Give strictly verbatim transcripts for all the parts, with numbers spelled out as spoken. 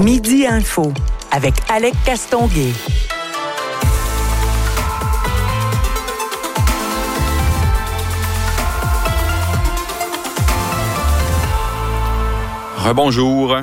Midi Info avec Alec Castonguay. Rebonjour.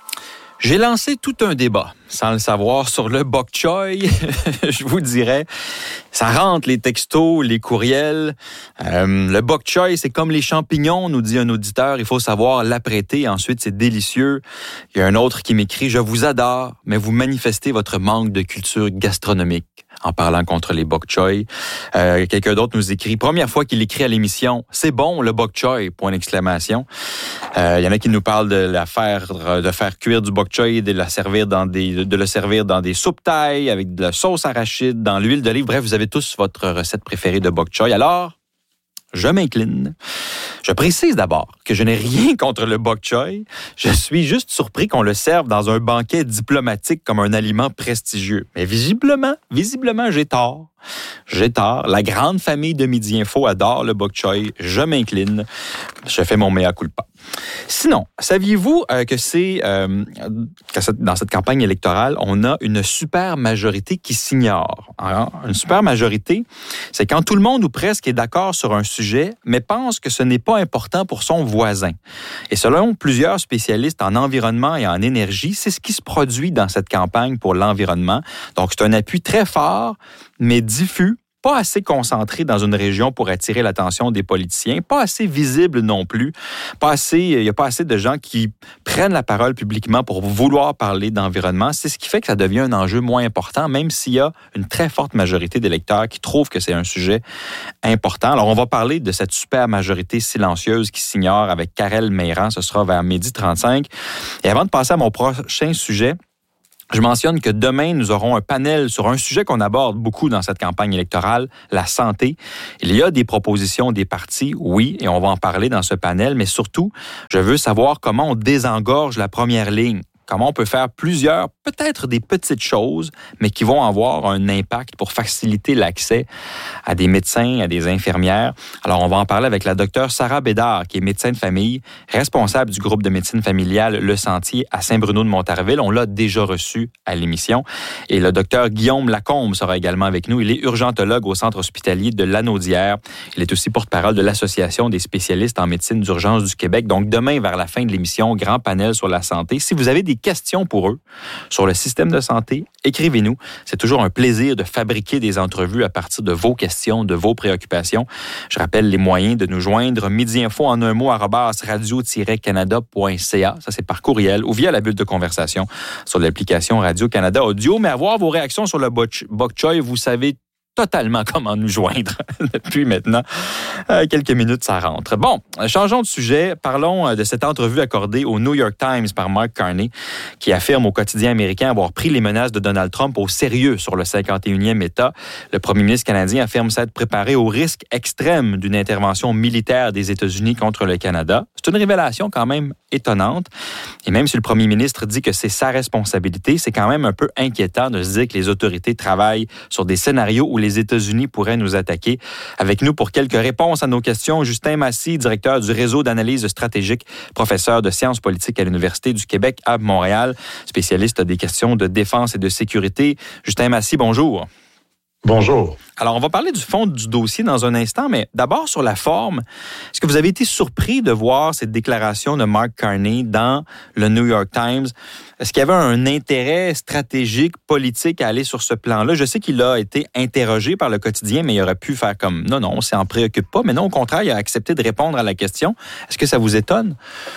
J'ai lancé tout un débat, sans le savoir, sur le bok choy. Je vous dirais, ça rentre les textos, les courriels. Euh, le bok choy, c'est comme les champignons, nous dit un auditeur. Il faut savoir l'apprêter. Ensuite, c'est délicieux. Il y a un autre qui m'écrit « Je vous adore, mais vous manifestez votre manque de culture gastronomique en parlant contre les bok choy. Euh, » Quelqu'un d'autre nous écrit « Première fois qu'il écrit à l'émission, c'est bon le bok choy, point d'exclamation. Euh, » Il y en a qui nous parlent de la faire, de faire cuire du bok choy, de la servir dans des, de le servir dans des soupes thaï avec de la sauce arachide, dans l'huile d'olive. Bref, vous avez tous votre recette préférée de bok choy. Alors, je m'incline. Je précise d'abord que je n'ai rien contre le bok choy. Je suis juste surpris qu'on le serve dans un banquet diplomatique comme un aliment prestigieux. Mais visiblement, visiblement, j'ai tort. J'ai tort. La grande famille de Midi Info adore le bok choy. Je m'incline. Je fais mon mea culpa. Sinon, saviez-vous euh, que c'est euh, que cette, dans cette campagne électorale, on a une super majorité qui s'ignore. Alors, une super majorité, c'est quand tout le monde ou presque est d'accord sur un sujet, mais pense que ce n'est pas important pour son voisin. Et selon plusieurs spécialistes en environnement et en énergie, c'est ce qui se produit dans cette campagne pour l'environnement. Donc, c'est un appui très fort, mais diffus, pas assez concentré dans une région pour attirer l'attention des politiciens, pas assez visible non plus, pas assez, il n'y a pas assez de gens qui prennent la parole publiquement pour vouloir parler d'environnement. C'est ce qui fait que ça devient un enjeu moins important, même s'il y a une très forte majorité d'électeurs qui trouvent que c'est un sujet important. Alors, on va parler de cette super majorité silencieuse qui s'ignore avec Karel Meyran. Ce sera vers midi trente-cinq. Et avant de passer à mon prochain sujet, je mentionne que demain, nous aurons un panel sur un sujet qu'on aborde beaucoup dans cette campagne électorale, la santé. Il y a des propositions des partis, oui, et on va en parler dans ce panel, mais surtout, je veux savoir comment on désengorge la première ligne. Comment on peut faire plusieurs, peut-être des petites choses, mais qui vont avoir un impact pour faciliter l'accès à des médecins, à des infirmières. Alors, on va en parler avec la docteure Sarah Bédard, qui est médecin de famille, responsable du groupe de médecine familiale Le Sentier à Saint-Bruno-de-Montarville. On l'a déjà reçu à l'émission. Et le docteur Guillaume Lacombe sera également avec nous. Il est urgentologue au centre hospitalier de Lanaudière. Il est aussi porte-parole de l'Association des spécialistes en médecine d'urgence du Québec. Donc, demain, vers la fin de l'émission, grand panel sur la santé. Si vous avez des questions pour eux sur le système de santé, écrivez-nous. C'est toujours un plaisir de fabriquer des entrevues à partir de vos questions, de vos préoccupations. Je rappelle les moyens de nous joindre. Midi Info en un mot, arobase radio tiret canada point c a. Ça, c'est par courriel ou via la bulle de conversation sur l'application Radio-Canada Audio. Mais avoir vos réactions sur le bok choy, vous savez totalement comment nous joindre depuis maintenant euh, quelques minutes, ça rentre. Bon, changeons de sujet. Parlons de cette entrevue accordée au New York Times par Mark Carney, qui affirme au quotidien américain avoir pris les menaces de Donald Trump au sérieux sur le cinquante et unième État. Le premier ministre canadien affirme s'être préparé au risque extrême d'une intervention militaire des États-Unis contre le Canada. C'est une révélation quand même étonnante. Et même si le premier ministre dit que c'est sa responsabilité, c'est quand même un peu inquiétant de se dire que les autorités travaillent sur des scénarios où les États-Unis pourraient nous attaquer. Avec nous pour quelques réponses à nos questions, Justin Massy, directeur du réseau d'analyse stratégique, professeur de sciences politiques à l'Université du Québec à Montréal, spécialiste des questions de défense et de sécurité. Justin Massy, bonjour. Bonjour. Alors, on va parler du fond du dossier dans un instant, mais d'abord sur la forme. Est-ce que vous avez été surpris de voir cette déclaration de Mark Carney dans le New York Times? Est-ce qu'il y avait un intérêt stratégique, politique à aller sur ce plan-là? Je sais qu'il a été interrogé par le quotidien, mais il aurait pu faire comme non, non, on s'en préoccupe pas. Mais non, au contraire, il a accepté de répondre à la question. Est-ce que ça vous étonne?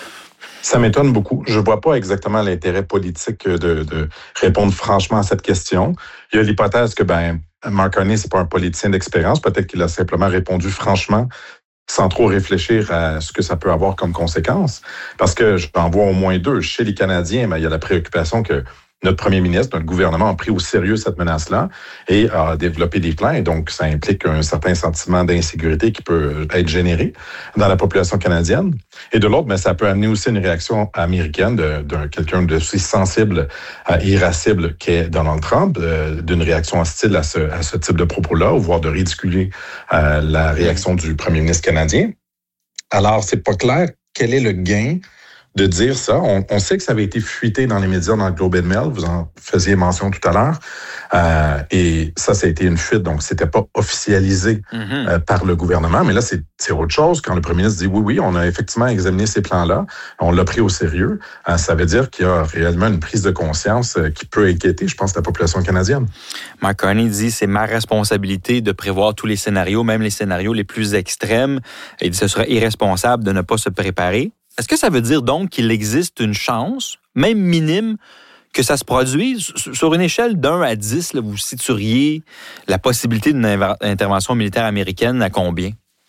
Ça m'étonne beaucoup. Je ne vois pas exactement l'intérêt politique de, de répondre franchement à cette question. Il y a l'hypothèse que, ben, Mark Carney, c'est pas un politicien d'expérience. Peut-être qu'il a simplement répondu franchement, sans trop réfléchir à ce que ça peut avoir comme conséquence. Parce que j'en vois au moins deux. Chez les Canadiens, ben, il y a la préoccupation que notre premier ministre, notre gouvernement a pris au sérieux cette menace-là et a développé des plans. Et donc, ça implique un certain sentiment d'insécurité qui peut être généré dans la population canadienne. Et de l'autre, mais ça peut amener aussi une réaction américaine de, de quelqu'un d'aussi sensible et irascible qu'est Donald Trump, euh, d'une réaction hostile à ce, à ce type de propos-là, ou voire de ridiculer euh, la réaction du premier ministre canadien. Alors, c'est pas clair quel est le gain de dire ça. On, on sait que ça avait été fuité dans les médias, dans le Globe and Mail. Vous en faisiez mention tout à l'heure. Euh, et ça, ça a été une fuite. Donc, c'était pas officialisé mm-hmm. euh, par le gouvernement. Mais là, c'est, c'est autre chose. Quand le premier ministre dit oui, oui, on a effectivement examiné ces plans-là. On l'a pris au sérieux. Euh, ça veut dire qu'il y a réellement une prise de conscience euh, qui peut inquiéter, je pense, la population canadienne. Mark Carney dit c'est ma responsabilité de prévoir tous les scénarios, même les scénarios les plus extrêmes. Il dit ce serait irresponsable de ne pas se préparer. Est-ce que ça veut dire donc qu'il existe une chance, même minime, que ça se produise? Sur une échelle d'un à dix, là, vous situeriez la possibilité d'une intervention militaire américaine à combien?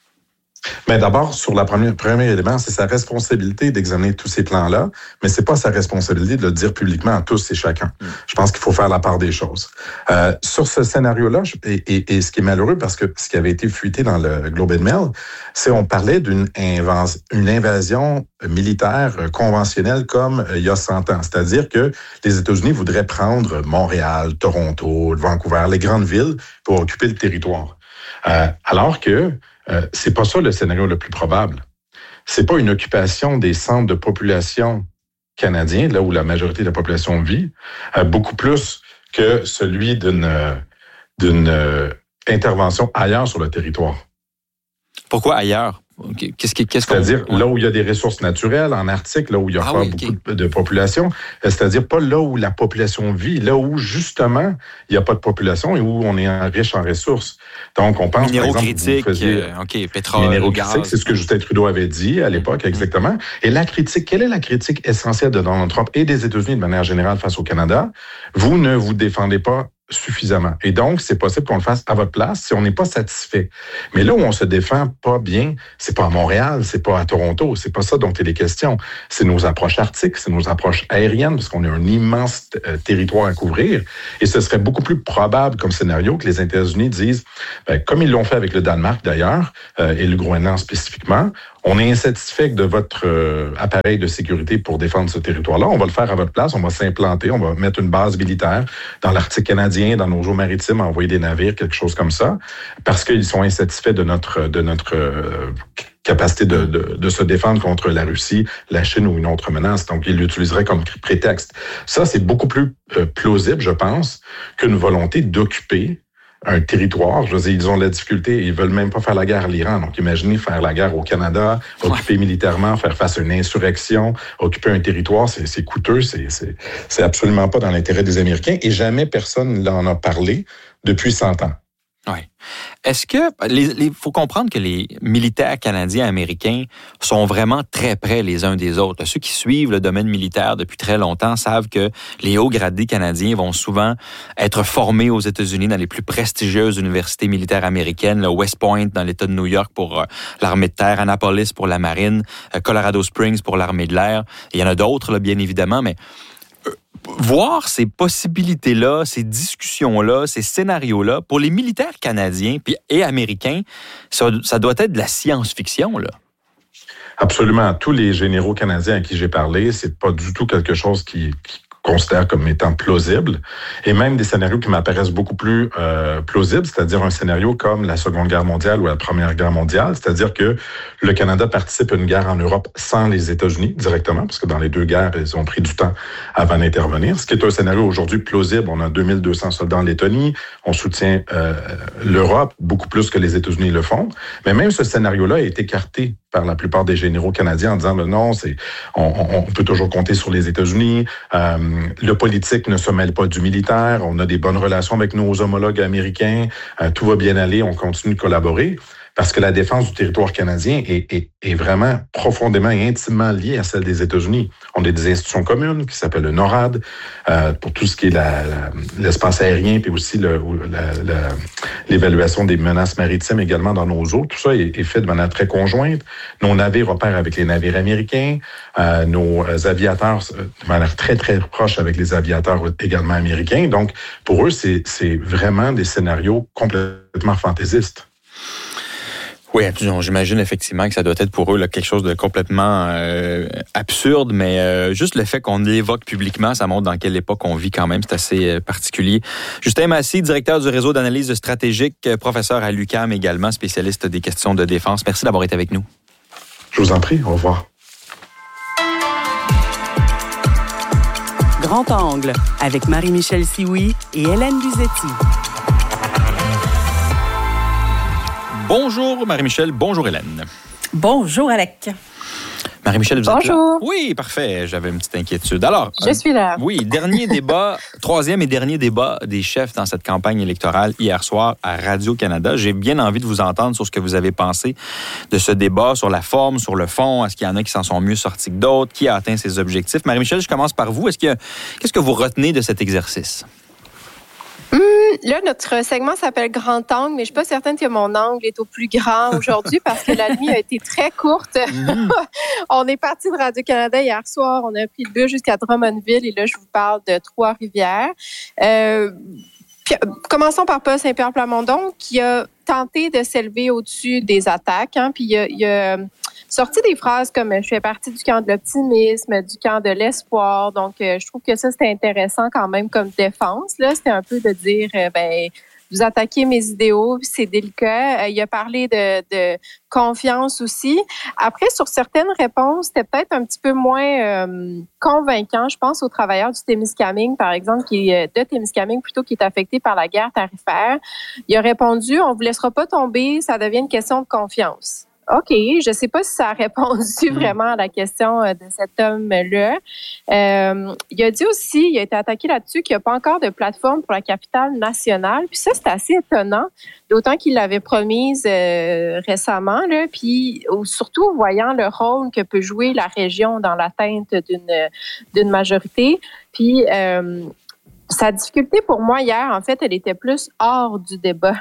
Bien, d'abord, sur le premier, premier élément, c'est sa responsabilité d'examiner tous ces plans-là, mais c'est pas sa responsabilité de le dire publiquement à tous et chacun. Mm. Je pense qu'il faut faire la part des choses. Euh, sur ce scénario-là, et, et, et ce qui est malheureux, parce que ce qui avait été fuité dans le Globe and Mail, c'est on parlait d'une invas- une invasion militaire conventionnelle comme il y a cent ans. C'est-à-dire que les États-Unis voudraient prendre Montréal, Toronto, Vancouver, les grandes villes pour occuper le territoire. Euh, alors que Euh, c'est pas ça le scénario le plus probable. C'est pas une occupation des centres de population canadiens, là où la majorité de la population vit, euh, beaucoup plus que celui d'une, d'une euh, intervention ailleurs sur le territoire. Pourquoi ailleurs? Qu'est-ce qui, qu'est-ce c'est-à-dire qu'on... là où il y a des ressources naturelles, en Arctique, là où il y a ah pas oui, beaucoup okay. de population, c'est-à-dire pas là où la population vit, là où justement il n'y a pas de population et où on est riche en ressources. Donc on pense minéraux par exemple critiques, vous faisiez, euh, ok, pétrole, minéraux gaz. critiques, c'est ce que Justin Trudeau avait dit à l'époque, exactement. Et la critique, quelle est la critique essentielle de Donald Trump et des États-Unis de manière générale face au Canada? Vous ne vous défendez pas suffisamment. Et donc, c'est possible qu'on le fasse à votre place si on n'est pas satisfait. Mais là où on se défend pas bien, c'est pas à Montréal, c'est pas à Toronto, c'est pas ça dont il est question. C'est nos approches arctiques, c'est nos approches aériennes, parce qu'on a un immense euh, territoire à couvrir. Et ce serait beaucoup plus probable comme scénario que les États-Unis disent, ben, comme ils l'ont fait avec le Danemark d'ailleurs, euh, et le Groenland spécifiquement, on est insatisfait de votre euh, appareil de sécurité pour défendre ce territoire-là. On va le faire à votre place, on va s'implanter, on va mettre une base militaire dans l'Arctique canadien, dans nos eaux maritimes, envoyer des navires, quelque chose comme ça, parce qu'ils sont insatisfaits de notre de notre euh, capacité de, de, de se défendre contre la Russie, la Chine ou une autre menace. Donc, ils l'utiliseraient comme prétexte. Ça, c'est beaucoup plus euh, plausible, je pense, qu'une volonté d'occuper un territoire. Je veux dire, ils ont la difficulté, ils veulent même pas faire la guerre à l'Iran. Donc, imaginez faire la guerre au Canada, occuper ouais. militairement, faire face à une insurrection, occuper un territoire, c'est, c'est coûteux, c'est, c'est, c'est absolument pas dans l'intérêt des Américains et jamais personne n'en a parlé depuis cent ans. Oui. Est-ce que il faut comprendre que les militaires canadiens et américains sont vraiment très près les uns des autres. Ceux qui suivent le domaine militaire depuis très longtemps savent que les hauts gradés canadiens vont souvent être formés aux États-Unis dans les plus prestigieuses universités militaires américaines, le West Point dans l'État de New York pour euh, l'armée de terre, Annapolis pour la marine, euh, Colorado Springs pour l'armée de l'air. Et il y en a d'autres, là, bien évidemment, mais voir ces possibilités-là, ces discussions-là, ces scénarios-là, pour les militaires canadiens et américains, ça, ça doit être de la science-fiction, là. Absolument. Tous les généraux canadiens à qui j'ai parlé, c'est pas du tout quelque chose qui, qui considère comme étant plausible. Et même des scénarios qui m'apparaissent beaucoup plus euh, plausibles, c'est-à-dire un scénario comme la Seconde Guerre mondiale ou la Première Guerre mondiale, c'est-à-dire que le Canada participe à une guerre en Europe sans les États-Unis directement, parce que dans les deux guerres, ils ont pris du temps avant d'intervenir, ce qui est un scénario aujourd'hui plausible. On a deux mille deux cents soldats en Lettonie, on soutient euh, l'Europe beaucoup plus que les États-Unis le font, mais même ce scénario-là a été écarté par la plupart des généraux canadiens en disant ben non, c'est on, on peut toujours compter sur les États-Unis. Euh, le politique ne se mêle pas du militaire. On a des bonnes relations avec nos homologues américains. Euh, tout va bien aller. On continue de collaborer. Parce que la défense du territoire canadien est, est, est vraiment profondément et intimement liée à celle des États-Unis. On a des institutions communes qui s'appellent le NORAD euh, pour tout ce qui est la, la, l'espace aérien, puis aussi le, la, la, l'évaluation des menaces maritimes également dans nos eaux. Tout ça est, est fait de manière très conjointe. Nos navires opèrent avec les navires américains. Euh, nos aviateurs de manière très, très proche avec les aviateurs également américains. Donc, pour eux, c'est, c'est vraiment des scénarios complètement fantaisistes. Oui, j'imagine effectivement que ça doit être pour eux là, quelque chose de complètement euh, absurde, mais euh, juste le fait qu'on l'évoque publiquement, ça montre dans quelle époque on vit quand même, c'est assez euh, particulier. Justin Massy, directeur du réseau d'analyse stratégique, professeur à l'U Q A M également, spécialiste des questions de défense. Merci d'avoir été avec nous. Je vous en prie, au revoir. Grand Angle avec Marie-Michel Sioui et Hélène Buzetti. Bonjour Marie-Michel, bonjour Hélène. Bonjour Alec. Marie-Michel, vous Bonjour. êtes là? Oui, parfait. J'avais une petite inquiétude. Alors, je euh, suis là. Oui, dernier débat, troisième et dernier débat des chefs dans cette campagne électorale hier soir à Radio-Canada. J'ai bien envie de vous entendre sur ce que vous avez pensé de ce débat, sur la forme, sur le fond. Est-ce qu'il y en a qui s'en sont mieux sortis que d'autres? Qui a atteint ses objectifs? Marie-Michel, je commence par vous. Est-ce que, qu'est-ce que vous retenez de cet exercice? Hum, là, notre segment s'appelle Grand Angle, mais je ne suis pas certaine que mon angle est au plus grand aujourd'hui parce que la nuit a été très courte. Mm. On est parti de Radio-Canada hier soir. On a pris le bus jusqu'à Drummondville et là, je vous parle de Trois-Rivières. Euh, puis, commençons par Paul Saint-Pierre Plamondon qui a tenté de s'élever au-dessus des attaques. Hein, puis il a, il a sorti des phrases comme « je fais partie du camp de l'optimisme, du camp de l'espoir ». Donc, euh, je trouve que ça, c'était intéressant quand même comme défense. Là, c'était un peu de dire euh, « ben vous attaquez mes idéaux, c'est délicat ». Euh, il a parlé de, de confiance aussi. Après, sur certaines réponses, c'était peut-être un petit peu moins euh, convaincant. Je pense aux travailleurs du Témiscamingue, par exemple, qui est de Témiscamingue plutôt, qui est affecté par la guerre tarifaire. Il a répondu « on ne vous laissera pas tomber, ça devient une question de confiance ». OK, je ne sais pas si ça a répondu vraiment à la question de cet homme-là. Euh, il a dit aussi, il a été attaqué là-dessus, qu'il n'y a pas encore de plateforme pour la capitale nationale. Puis ça, c'est assez étonnant, d'autant qu'il l'avait promise euh, récemment. Là, puis surtout, voyant le rôle que peut jouer la région dans l'atteinte d'une, d'une majorité. Puis... Euh, Sa difficulté pour moi hier, en fait, elle était plus hors du débat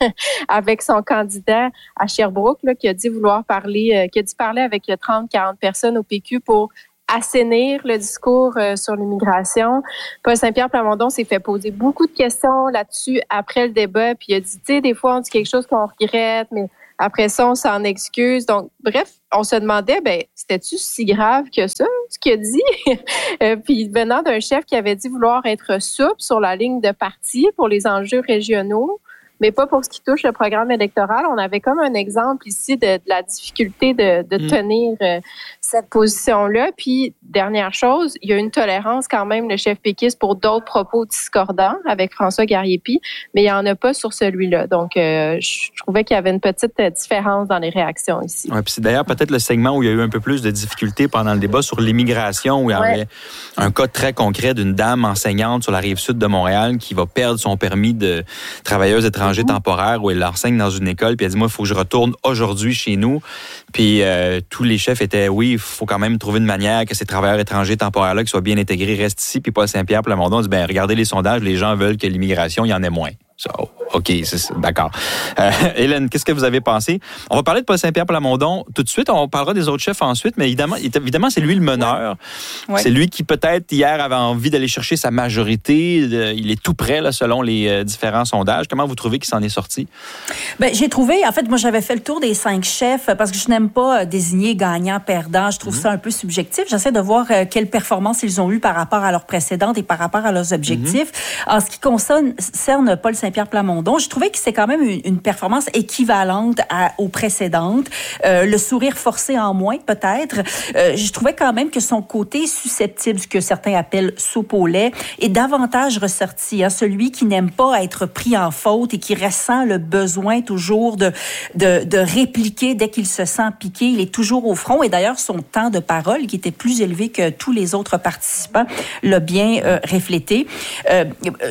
avec son candidat à Sherbrooke là, qui a dit vouloir parler, euh, qui a dit parler avec trente à quarante personnes au P Q pour assainir le discours euh, sur l'immigration. Paul Saint-Pierre Plamondon s'est fait poser beaucoup de questions là-dessus après le débat, puis il a dit, tu sais, des fois on dit quelque chose qu'on regrette, mais après ça, on s'en excuse. Donc, bref, on se demandait, ben, c'était-tu si grave que ça, ce qu'il a dit? euh, puis, venant d'un chef qui avait dit vouloir être souple sur la ligne de parti pour les enjeux régionaux, mais pas pour ce qui touche le programme électoral. On avait comme un exemple ici de, de la difficulté de, de mmh. tenir euh, cette position-là. Puis, dernière chose, il y a une tolérance quand même, le chef péquiste, pour d'autres propos discordants avec François Gariépi, mais il n'y en a pas sur celui-là. Donc, euh, je trouvais qu'il y avait une petite différence dans les réactions ici. Ouais, puis c'est d'ailleurs peut-être le segment où il y a eu un peu plus de difficultés pendant le débat sur l'immigration, où il y avait ouais. un cas très concret d'une dame enseignante sur la rive sud de Montréal qui va perdre son permis de travailleuse étrangère temporaire où elle enseigne dans une école, puis elle dit, moi, il faut que je retourne aujourd'hui chez nous. Puis euh, tous les chefs étaient, oui, il faut quand même trouver une manière que ces travailleurs étrangers temporaires-là, qui soient bien intégrés, restent ici. Puis Paul Saint-Pierre Plamondon dit, ben regardez les sondages, les gens veulent que l'immigration, il y en ait moins. So, OK, c'est ça, d'accord. Euh, Hélène, qu'est-ce que vous avez pensé? On va parler de Paul Saint-Pierre Plamondon tout de suite. On parlera des autres chefs ensuite, mais évidemment, évidemment c'est lui le meneur. Ouais. C'est lui qui, peut-être, hier, avait envie d'aller chercher sa majorité. Il est tout près, là, selon les différents sondages. Comment vous trouvez qu'il s'en est sorti? Bien, j'ai trouvé, en fait, moi, j'avais fait le tour des cinq chefs parce que je n'aime pas désigner gagnant-perdant. Je trouve mm-hmm. ça un peu subjectif. J'essaie de voir quelle performance ils ont eu par rapport à leurs précédentes et par rapport à leurs objectifs. Mm-hmm. En ce qui concerne Paul Saint-Pierre Plamondon, je trouvais que c'est quand même une, une performance équivalente à, aux précédentes. Euh, le sourire forcé en moins, peut-être. Euh, je trouvais quand même que son côté susceptible, ce que certains appellent soupe au lait, est davantage ressorti. Hein? Celui qui n'aime pas être pris en faute et qui ressent le besoin toujours de, de, de répliquer dès qu'il se sent piqué. Il est toujours au front. Et d'ailleurs, son temps de parole, qui était plus élevé que tous les autres participants, l'a bien euh, reflété. Euh,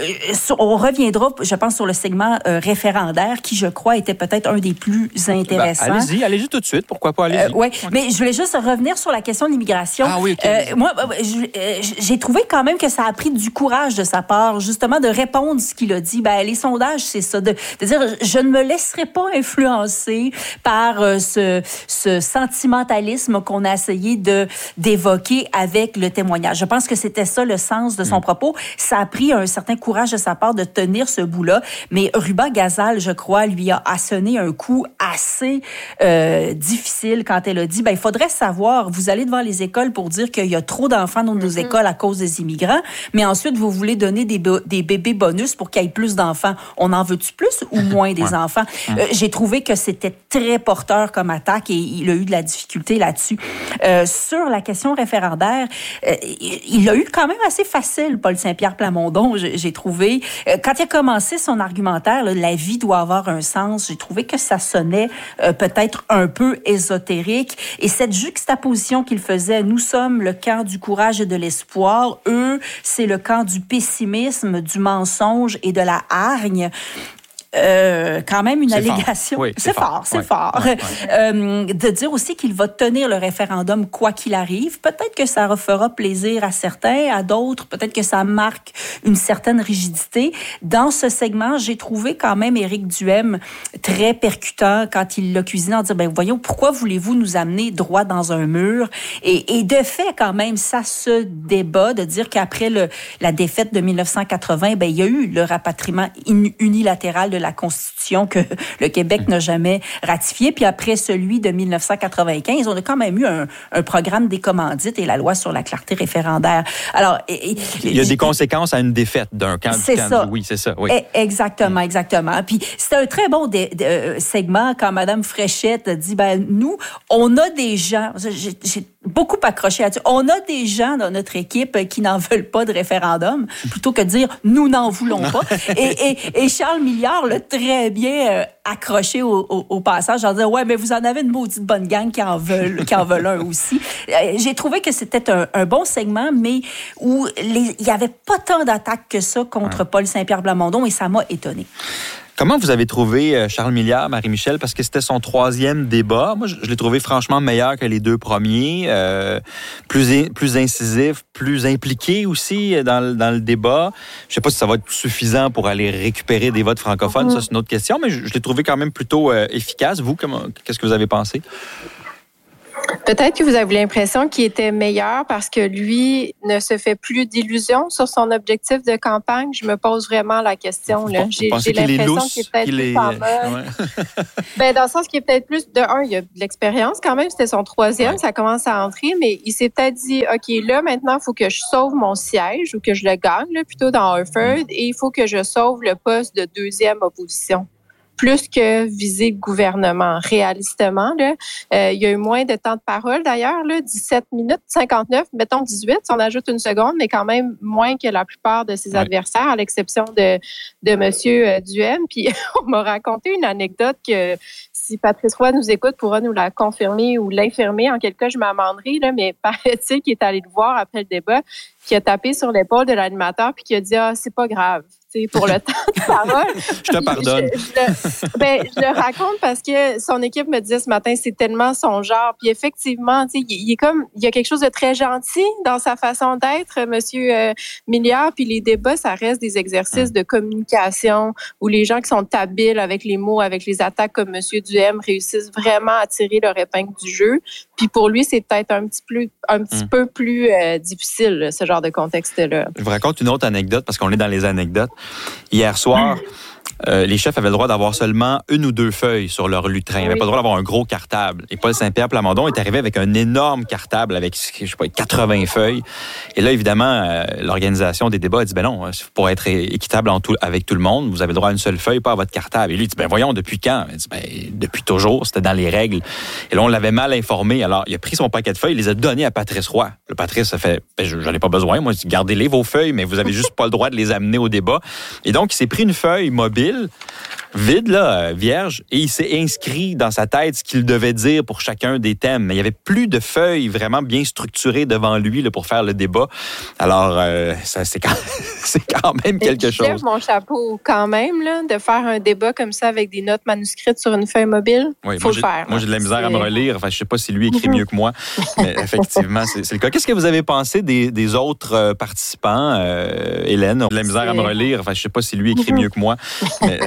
on reviendra, je pense, sur le segment euh, référendaire, qui, je crois, était peut-être un des plus intéressants. Ben, allez-y, allez-y tout de suite. Pourquoi pas? Allez-y. Euh, oui, mais je voulais juste revenir sur la question de l'immigration. Ah oui, okay. euh, moi, j'ai trouvé quand même que ça a pris du courage de sa part, justement, de répondre ce qu'il a dit. Ben, les sondages, c'est ça, de, de dire, je ne me laisserai pas influencer par euh, ce, ce sentimentalisme qu'on a essayé de, d'évoquer avec le témoignage. Je pense que c'était ça le sens de son mmh. propos. Ça a pris un certain courage de sa part de tenir ce bout-là. Mais Et Ruba Gazal, je crois, lui a assonné un coup assez euh, difficile quand elle a dit, ben, il faudrait savoir, vous allez devant les écoles pour dire qu'il y a trop d'enfants dans nos mm-hmm. écoles à cause des immigrants, mais ensuite, vous voulez donner des, be- des bébés bonus pour qu'il y ait plus d'enfants. On en veut-tu plus ou moins des ouais. enfants? Euh, j'ai trouvé que c'était très porteur comme attaque et il a eu de la difficulté là-dessus. Euh, sur la question référendaire, euh, il l'a eu quand même assez facile, Paul Saint-Pierre Plamondon, j'ai, j'ai trouvé. Euh, quand il a commencé son argumentaire, là, la vie doit avoir un sens, j'ai trouvé que ça sonnait euh, peut-être un peu ésotérique. Et cette juxtaposition qu'il faisait, nous sommes le camp du courage et de l'espoir, eux, c'est le camp du pessimisme, du mensonge et de la hargne. Euh, quand même une c'est allégation. Fort. Oui, c'est, c'est fort, fort c'est ouais. fort. Ouais, ouais. Euh, de dire aussi qu'il va tenir le référendum quoi qu'il arrive. Peut-être que ça fera plaisir à certains, à d'autres, peut-être que ça marque une certaine rigidité. Dans ce segment, j'ai trouvé quand même Éric Duhem très percutant quand il l'a cuisiné en disant, ben voyons, pourquoi voulez-vous nous amener droit dans un mur? Et, et de fait, quand même, ça se débat de dire qu'après le, la défaite de dix-neuf cent quatre-vingts, ben il y a eu le rapatriement unilatéral de la Constitution que le Québec n'a jamais ratifié. Puis après celui de dix-neuf cent quatre-vingt-quinze, on a quand même eu un, un programme des commandites et la loi sur la clarté référendaire. Alors, et, et, il y a des conséquences à une défaite d'un camp. C'est camp, ça. Oui, c'est ça. Oui. Exactement, exactement. Puis c'était un très bon dé, dé, euh, segment quand Mme Fréchette dit, ben nous, on a des gens, j'ai, j'ai beaucoup accroché là-dessus, on a des gens dans notre équipe qui n'en veulent pas de référendum, plutôt que de dire, nous n'en voulons pas. et, et, et Charles Milliard l'a très bien euh, accroché au, au, au passage en disant, ouais, mais vous en avez une maudite bonne gang qui en veulent, qui en veulent un aussi. Euh, j'ai trouvé que c'était un, un bon segment, mais où il n'y avait pas tant d'attaques que ça contre ouais. Paul Saint-Pierre Plamondon et ça m'a étonné. Comment vous avez trouvé Charles Milliard, Marie-Michel? Parce que c'était son troisième débat. Moi, je, je l'ai trouvé franchement meilleur que les deux premiers. Euh, plus, plus incisif, plus impliqué aussi dans le, dans le débat. Je ne sais pas si ça va être suffisant pour aller récupérer des votes francophones. Mm-hmm. Ça, c'est une autre question. Mais je, je l'ai trouvé quand même plutôt euh, efficace. Vous, comment, qu'est-ce que vous avez pensé? Peut-être que vous avez l'impression qu'il était meilleur parce que lui ne se fait plus d'illusions sur son objectif de campagne. Je me pose vraiment la question. Là. J'ai, j'ai l'impression qu'il est peut-être qu'il plus est... en mode. Ouais. ben, dans le sens qu'il est peut-être plus... De un, il y a de l'expérience quand même. C'était son troisième. Ouais. Ça commence à entrer. Mais il s'est peut-être dit, OK, là, maintenant, il faut que je sauve mon siège ou que je le gagne, là, plutôt dans Harford. Mm. Et il faut que je sauve le poste de deuxième opposition. Plus que viser le gouvernement. Réalistement, là, euh, il y a eu moins de temps de parole d'ailleurs, là, dix-sept minutes, cinquante-neuf, mettons dix-huit, si on ajoute une seconde, mais quand même moins que la plupart de ses ouais. adversaires, à l'exception de, de M. Duhem. Puis on m'a raconté une anecdote que si Patrice Roy nous écoute, pourra nous la confirmer ou l'infirmer. En quel cas, je m'amenderai, là, mais paraît-il qu'il est allé le voir après le débat, qui a tapé sur l'épaule de l'animateur puis qui a dit « Ah, c'est pas grave ». Pour le temps de parole. Je te pardonne. Je, je, le, ben, je le raconte parce que son équipe me disait ce matin, c'est tellement son genre. Puis effectivement, il, il est comme, il y a quelque chose de très gentil dans sa façon d'être, Monsieur euh, Milliard. Puis les débats, ça reste des exercices de communication où les gens qui sont habiles avec les mots, avec les attaques comme Monsieur Duhem réussissent vraiment à tirer leur épingle du jeu. Puis pour lui, c'est peut-être un petit peu, un petit mm. peu plus euh, difficile, ce genre de contexte-là. Je vous raconte une autre anecdote parce qu'on est dans les anecdotes. Hier soir, euh, les chefs avaient le droit d'avoir seulement une ou deux feuilles sur leur lutrin. Ils n'avaient oui. pas le droit d'avoir un gros cartable. Et Paul Saint-Pierre Plamondon est arrivé avec un énorme cartable avec, je sais pas, quatre-vingts feuilles. Et là, évidemment, euh, l'organisation des débats a dit, ben non, pour être équitable en tout, avec tout le monde, vous avez le droit à une seule feuille, pas à votre cartable. Et lui, il dit, ben voyons, depuis quand? Il dit, ben depuis toujours, c'était dans les règles. Et là, on l'avait mal informé. Alors, il a pris son paquet de feuilles, il les a données à Patrice Roy. Le Patrice a fait, ben, j'en ai pas besoin. Moi, gardez-les vos feuilles, mais vous avez juste pas le droit de les amener au débat. Et donc, il s'est pris une feuille mobile, vide, là, vierge, et il s'est inscrit dans sa tête ce qu'il devait dire pour chacun des thèmes. Mais il n'y avait plus de feuilles vraiment bien structurées devant lui là, pour faire le débat. Alors, euh, ça, c'est, quand... c'est quand même quelque chose. Je lève mon chapeau quand même, là, de faire un débat comme ça avec des notes manuscrites sur une feuille mobile. Oui, faut moi, le faire. Moi, j'ai de la misère c'est... à me relire. Enfin, je ne sais pas si lui écrit mieux que moi, mais effectivement, c'est, c'est le cas. Qu'est-ce que vous avez pensé des, des autres euh, participants, euh, Hélène? J'ai de la misère c'est... à me relire. Enfin, je ne sais pas si lui écrit mieux que moi, mais effectivement,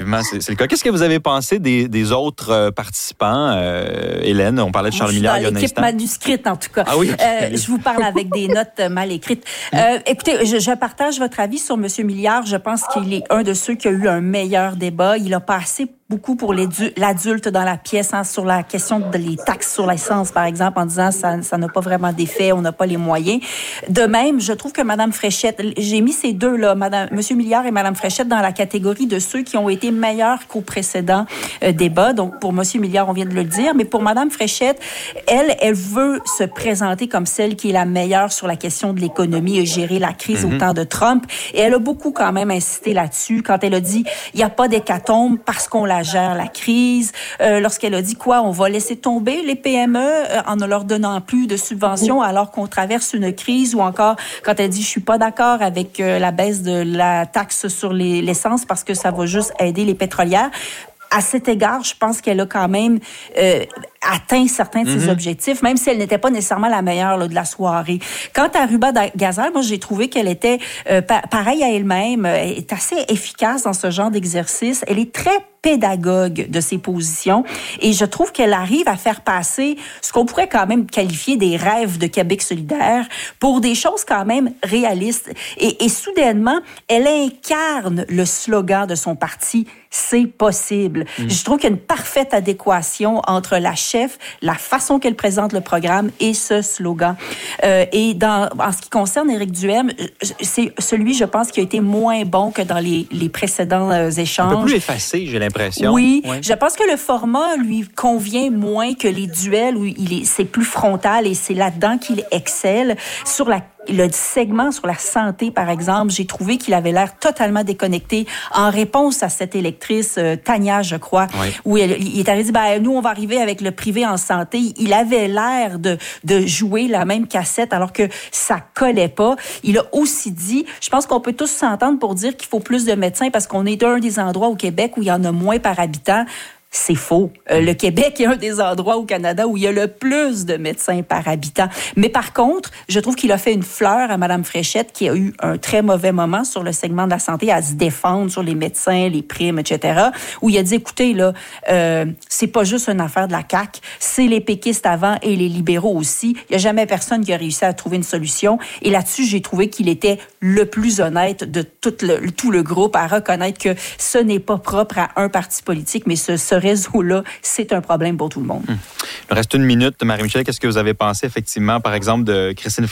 effectivement, c'est, c'est le cas. Qu'est-ce que vous avez pensé des, des autres euh, participants? Euh, Hélène, on parlait de Charles Milliard il y a un instant. L'équipe manuscrite, en tout cas. Ah oui? Euh, je vous parle avec des notes mal écrites. Euh, écoutez, je, je partage votre avis sur M. Milliard. Je pense qu'il est un de ceux qui a eu un meilleur débat. Il a passé beaucoup pour l'adulte dans la pièce, hein, sur la question des taxes sur l'essence, par exemple, en disant ça, ça n'a pas vraiment d'effet, on n'a pas les moyens. De même, je trouve que Mme Fréchette, j'ai mis ces deux-là, Madame, M. Milliard et Mme Fréchette, dans la catégorie de ceux qui ont été meilleurs qu'au précédent euh, débat. Donc, pour M. Milliard, on vient de le dire, mais pour Mme Fréchette, elle, elle veut se présenter comme celle qui est la meilleure sur la question de l'économie et gérer la crise mm-hmm. au temps de Trump. Et elle a beaucoup quand même insisté là-dessus quand elle a dit il n'y a pas d'hécatombe parce qu'on la gère la crise. Euh, lorsqu'elle a dit quoi, on va laisser tomber les P M E euh, en ne leur donnant plus de subventions alors qu'on traverse une crise, ou encore quand elle dit je suis pas d'accord avec euh, la baisse de la taxe sur les, l'essence parce que ça va juste aider les pétrolières. À cet égard, je pense qu'elle a quand même euh, atteint certains de ses mm-hmm. objectifs, même si elle n'était pas nécessairement la meilleure là, de la soirée. Quant à Ruba Gazal, moi, j'ai trouvé qu'elle était euh, pa- pareille à elle-même, elle est assez efficace dans ce genre d'exercice. Elle est très pédagogue de ses positions et je trouve qu'elle arrive à faire passer ce qu'on pourrait quand même qualifier des rêves de Québec solidaire pour des choses quand même réalistes. Et, et soudainement, elle incarne le slogan de son parti « C'est possible ». Mmh. Je trouve qu'il y a une parfaite adéquation entre la chef, la façon qu'elle présente le programme et ce slogan. Euh, et dans, en ce qui concerne Éric Duhaime, c'est celui, je pense, qui a été moins bon que dans les, les précédents euh, échanges. Un peu plus effacé, j'ai l'impression. Oui, ouais. Je pense que le format lui convient moins que les duels où il est, c'est plus frontal et c'est là-dedans qu'il excelle. Sur la le segment sur la santé, par exemple, j'ai trouvé qu'il avait l'air totalement déconnecté en réponse à cette électrice, euh, Tania, je crois, oui. où elle, il est arrivé dit, ben, nous, on va arriver avec le privé en santé. Il avait l'air de, de jouer la même cassette alors que ça collait pas. Il a aussi dit, je pense qu'on peut tous s'entendre pour dire qu'il faut plus de médecins parce qu'on est d'un des endroits au Québec où il y en a moins par habitant. C'est faux. Euh, le Québec est un des endroits au Canada où il y a le plus de médecins par habitant. Mais par contre, je trouve qu'il a fait une fleur à Mme Fréchette qui a eu un très mauvais moment sur le segment de la santé à se défendre sur les médecins, les primes, et cetera. Où il a dit, écoutez, là, euh, c'est pas juste une affaire de la C A Q, c'est les péquistes avant et les libéraux aussi. Il n'y a jamais personne qui a réussi à trouver une solution. Et là-dessus, j'ai trouvé qu'il était le plus honnête de tout le, tout le groupe à reconnaître que ce n'est pas propre à un parti politique, mais ce, ce réseau-là, c'est un problème pour tout le monde. Hum. Il reste une minute. Marie-Michel, qu'est-ce que vous avez pensé effectivement, par exemple, de Christine